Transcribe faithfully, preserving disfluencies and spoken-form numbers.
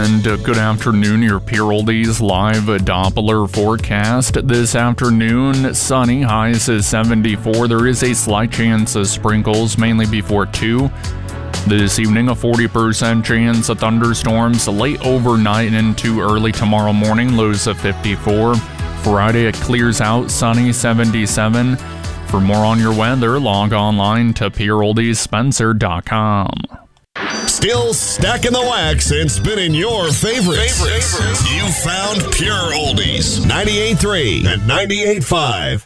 And uh, good afternoon, your Pure Oldies live Doppler forecast. This afternoon, sunny, highs is seventy-four. There is a slight chance of sprinkles, mainly before two. This evening, a forty percent chance of thunderstorms late overnight and into early tomorrow morning, lows of fifty-four. Friday, it clears out, sunny, seventy-seven. For more on your weather, log online to pure oldies spencer dot com. Still stacking the wax and spinning your favorites. favorites. You found Pure Oldies, ninety-eight point three and ninety-eight point five.